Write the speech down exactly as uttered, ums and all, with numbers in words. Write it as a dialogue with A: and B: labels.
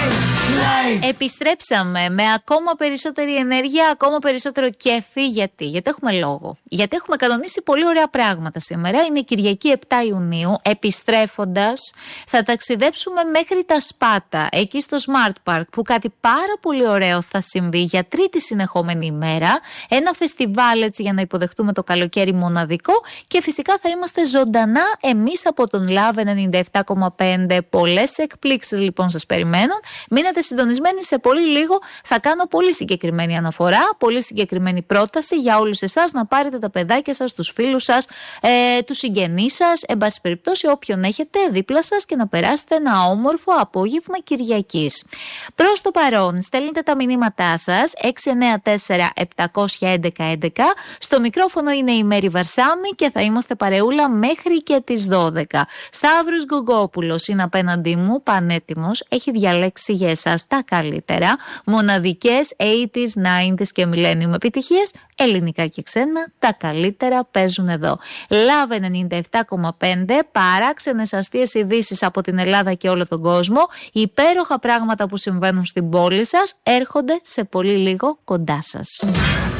A: Επιστρέψαμε με ακόμα περισσότερη ενέργεια, ακόμα περισσότερο κέφι. Γιατί? Γιατί έχουμε λόγο. Γιατί έχουμε κανονίσει πολύ ωραία πράγματα σήμερα. Είναι Κυριακή επτά Ιουνίου. Επιστρέφοντας, θα ταξιδέψουμε μέχρι τα Σπάτα, εκεί στο Smart Park, που κάτι πάρα πολύ ωραίο θα συμβεί για τρίτη συνεχόμενη ημέρα. Ένα φεστιβάλ έτσι για να υποδεχτούμε το καλοκαίρι μοναδικό. Και φυσικά θα είμαστε ζωντανά εμείς από τον Love ενενήντα επτά κόμμα πέντε. Πολλές εκπλήξεις λοιπόν σας περιμένουν. Μείνετε συντονισμένοι, σε πολύ λίγο θα κάνω πολύ συγκεκριμένη αναφορά, πολύ συγκεκριμένη πρόταση για όλους εσάς να πάρετε τα παιδάκια σας, τους φίλους σας, ε, τους συγγενείς σας, εν πάση περιπτώσει όποιον έχετε δίπλα σας και να περάσετε ένα όμορφο απόγευμα Κυριακής. Προς το παρόν, στέλνετε τα μηνύματά σας έξι εννιά τέσσερα επτά ένα ένα ένα. Στο μικρόφωνο είναι η Μέρη Βαρσάμη και θα είμαστε παρεούλα μέχρι και τις δώδεκα. Σταύρος Γκογκόπουλος είναι απέναντί μου, πανέτοιμος, έχει διαλέξει για εσάς τα καλύτερα, μοναδικές ογδόντα, ενενήντα και millennium επιτυχίες, ελληνικά και ξένα, τα καλύτερα παίζουν εδώ. Love ενενήντα επτά κόμμα πέντε, παράξενες αστείες ειδήσεις από την Ελλάδα και όλο τον κόσμο, υπέροχα πράγματα που συμβαίνουν στην πόλη σας, έρχονται σε πολύ λίγο κοντά σας.